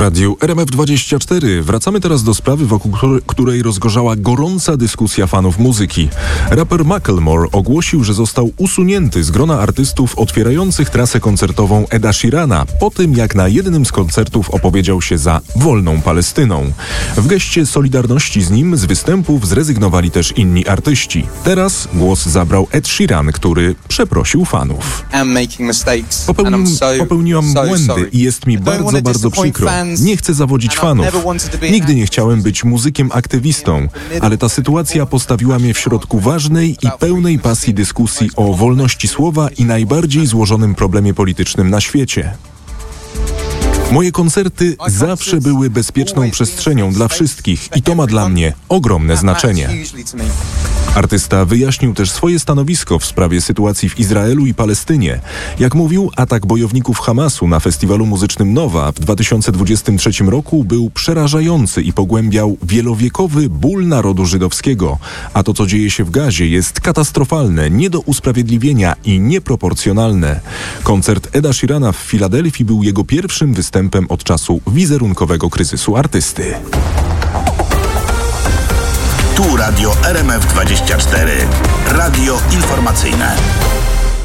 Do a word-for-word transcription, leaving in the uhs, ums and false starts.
Radiu R M F dwadzieścia cztery. Wracamy teraz do sprawy, wokół której rozgorzała gorąca dyskusja fanów muzyki. Raper Macklemore ogłosił, że został usunięty z grona artystów otwierających trasę koncertową Eda Sheerana po tym, jak na jednym z koncertów opowiedział się za wolną Palestyną. W geście solidarności z nim z występów zrezygnowali też inni artyści. Teraz głos zabrał Ed Sheeran, który przeprosił fanów. Popełnił, popełniłam błędy i jest mi bardzo, bardzo przykro. Nie chcę zawodzić fanów. Nigdy nie chciałem być muzykiem aktywistą, ale ta sytuacja postawiła mnie w środku ważnej i pełnej pasji dyskusji o wolności słowa i najbardziej złożonym problemie politycznym na świecie. Moje koncerty zawsze były bezpieczną przestrzenią dla wszystkich i to ma dla mnie ogromne znaczenie. Artysta wyjaśnił też swoje stanowisko w sprawie sytuacji w Izraelu i Palestynie. Jak mówił, atak bojowników Hamasu na festiwalu muzycznym Nowa w dwa tysiące dwudziestym trzecim roku był przerażający i pogłębiał wielowiekowy ból narodu żydowskiego. A to, co dzieje się w Gazie, jest katastrofalne, nie do usprawiedliwienia i nieproporcjonalne. Koncert Eda Sheerana w Filadelfii był jego pierwszym występem od czasu wizerunkowego kryzysu artysty. Tu Radio R M F dwadzieścia cztery. Radio informacyjne.